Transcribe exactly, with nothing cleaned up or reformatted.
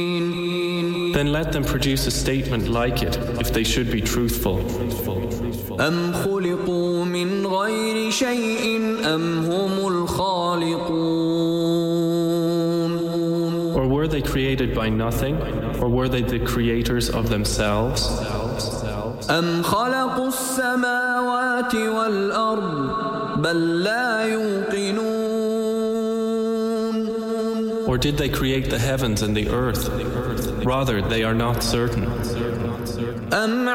Then let them produce a statement like it, if they should be truthful. أم خلقوا من غير شيء أم هم الخالقون. Or were they created by nothing, or were they the creators of themselves? أم خلقوا السماوات والأرض بل لا يوقنون. Or did they create the heavens and the earth? Rather, they are not certain. أم